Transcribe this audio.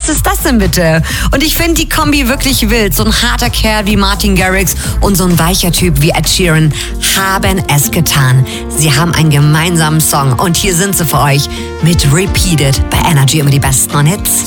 ist das denn bitte? Und ich finde die Kombi wirklich wild. So ein harter Kerl wie Martin Garrix und so ein weicher Typ wie Ed Sheeran haben es getan. Sie haben einen gemeinsamen Song und hier sind sie für euch mit Repeated bei Energy, immer die besten Hits.